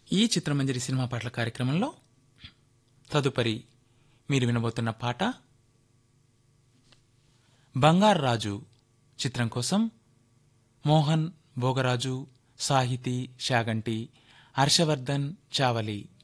ఈ చిత్రమంజరి సినిమా పాటల కార్యక్రమంలో తదుపరి మీరు వినబోతున్న పాట బంగారు రాజు చిత్రం కోసం మోహన్ భోగరాజు, సాహితీ, శాగంటి, హర్షవర్ధన్ చావలి